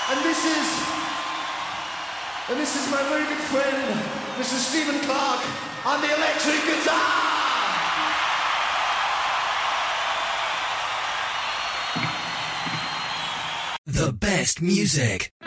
And this is my very good friend, Mr. Stephen Clark, on the electric guitar! The best music.